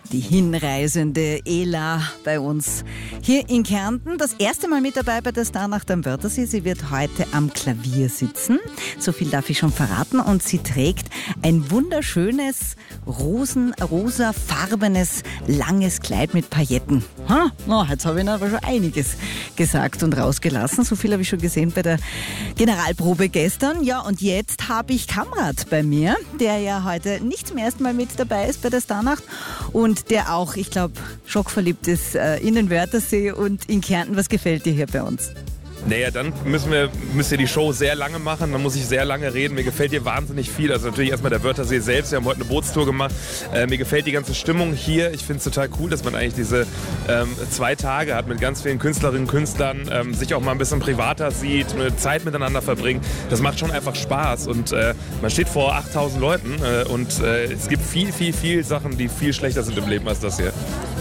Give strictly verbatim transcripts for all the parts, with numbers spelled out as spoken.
Die hinreisende Ela bei uns hier in Kärnten. Das erste Mal mit dabei bei der Starnacht am Wörthersee. Sie wird heute am Klavier sitzen. So viel darf ich schon verraten. Und sie trägt ein wunderschönes, rosen, rosafarbenes, langes Kleid mit Pailletten. Ha, no, jetzt habe ich aber schon einiges gesagt und rausgelassen. So viel habe ich schon gesehen bei der Generalprobe gestern. Ja, und jetzt habe ich Kamrat bei mir, der ja heute nicht zum ersten Mal mit dabei ist bei der Starnacht. Und der auch, ich glaube, schockverliebt ist äh, in den Wörthersee und in Kärnten. Was gefällt dir hier bei uns? Naja, dann müssen wir, müsst ihr die Show sehr lange machen, dann muss ich sehr lange reden. Mir gefällt hier wahnsinnig viel. Also natürlich erstmal der Wörthersee selbst. Wir haben heute eine Bootstour gemacht. Äh, mir gefällt die ganze Stimmung hier. Ich finde es total cool, dass man eigentlich diese ähm, zwei Tage hat mit ganz vielen Künstlerinnen und Künstlern, ähm, sich auch mal ein bisschen privater sieht, eine Zeit miteinander verbringt. Das macht schon einfach Spaß. Und äh, man steht vor achttausend Leuten äh, und äh, es gibt viel, viel, viel Sachen, die viel schlechter sind im Leben als das hier.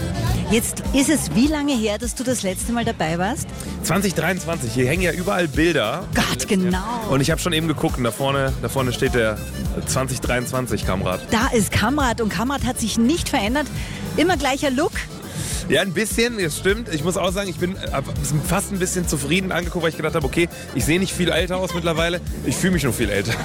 Jetzt ist es wie lange her, dass du das letzte Mal dabei warst? zwanzig dreiundzwanzig, hier hängen ja überall Bilder. Gott, genau. Und ich habe schon eben geguckt und da vorne, da vorne steht der zwanzig dreiundzwanzig Kamrat. Da ist Kamrat und Kamrat hat sich nicht verändert. Immer gleicher Look. Ja, ein bisschen, das stimmt. Ich muss auch sagen, ich bin fast ein bisschen zufrieden angeguckt, weil ich gedacht habe, okay, ich sehe nicht viel älter aus mittlerweile, ich fühle mich nur viel älter.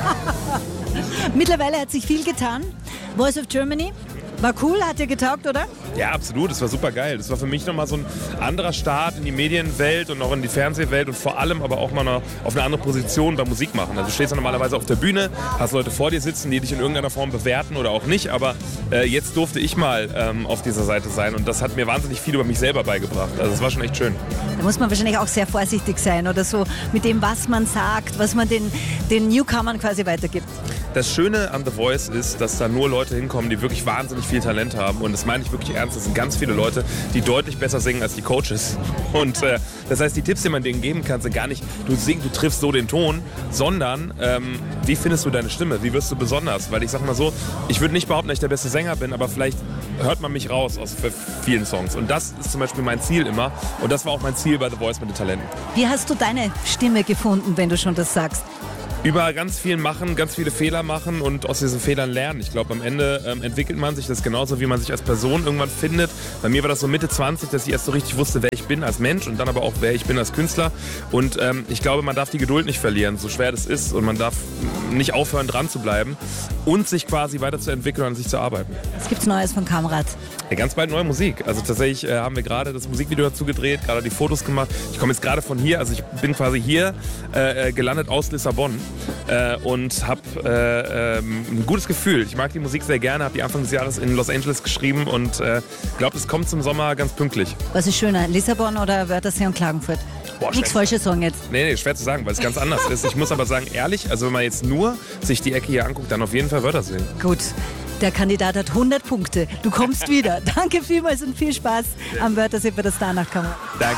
Mittlerweile hat sich viel getan. Voice of Germany. War cool, hat dir getaugt, oder? Ja, absolut. Das war super geil. Das war für mich nochmal so ein anderer Start in die Medienwelt und auch in die Fernsehwelt und vor allem aber auch mal noch auf eine andere Position beim Musik machen. Also du stehst ja normalerweise auf der Bühne, hast Leute vor dir sitzen, die dich in irgendeiner Form bewerten oder auch nicht. Aber äh, jetzt durfte ich mal ähm, auf dieser Seite sein und das hat mir wahnsinnig viel über mich selber beigebracht. Also es war schon echt schön. Da muss man wahrscheinlich auch sehr vorsichtig sein oder so mit dem, was man sagt, was man den, den Newcomern quasi weitergibt. Das Schöne an The Voice ist, dass da nur Leute hinkommen, die wirklich wahnsinnig viel Talent haben. Und das meine ich wirklich ernst. Das sind ganz viele Leute, die deutlich besser singen als die Coaches. Und äh, das heißt, die Tipps, die man denen geben kann, sind gar nicht, du singst, du triffst so den Ton, sondern ähm, wie findest du deine Stimme? Wie wirst du besonders? Weil ich sag mal so, ich würde nicht behaupten, dass ich der beste Sänger bin, aber vielleicht hört man mich raus aus vielen Songs. Und das ist zum Beispiel mein Ziel immer. Und das war auch mein Ziel bei The Voice mit den Talenten. Wie hast du deine Stimme gefunden, wenn du schon das sagst? Über ganz viel machen, ganz viele Fehler machen und aus diesen Fehlern lernen. Ich glaube, am Ende ähm, entwickelt man sich das genauso, wie man sich als Person irgendwann findet. Bei mir war das so Mitte zwanzig, dass ich erst so richtig wusste, wer ich bin als Mensch und dann aber auch, wer ich bin als Künstler. Und ähm, ich glaube, man darf die Geduld nicht verlieren, so schwer das ist. Und man darf nicht aufhören, dran zu bleiben und sich quasi weiterzuentwickeln und an sich zu arbeiten. Was gibt's Neues von Kamrat? Ja, ganz bald neue Musik. Also tatsächlich äh, haben wir gerade das Musikvideo dazu gedreht, gerade die Fotos gemacht. Ich komme jetzt gerade von hier, also ich bin quasi hier äh, gelandet aus Lissabon. Äh, und habe äh, ähm, ein gutes Gefühl. Ich mag die Musik sehr gerne, habe die Anfang des Jahres in Los Angeles geschrieben und äh, glaube, es kommt zum Sommer ganz pünktlich. Was ist schöner, Lissabon oder Wörthersee und Klagenfurt? Boah, nichts Falsches sagen jetzt. Nee, nee, schwer zu sagen, weil es ganz anders ist. Ich muss aber sagen, ehrlich, also wenn man jetzt nur sich die Ecke hier anguckt, dann auf jeden Fall Wörthersee. Gut. Der Kandidat hat hundert Punkte. Du kommst wieder. Danke vielmals und viel Spaß am Wörthersee bei der Starnacht. Danke.